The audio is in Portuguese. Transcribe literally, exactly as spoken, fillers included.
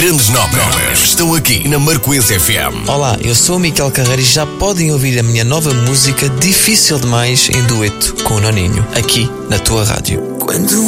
grandes notas estão aqui na Marcoense F M. Olá, eu sou o Miquel Carreira e já podem ouvir a minha nova música Difícil Demais em dueto com o Noninho, aqui na tua rádio. Quando